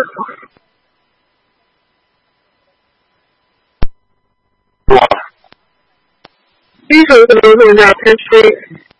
第一首可能会比较偏虚。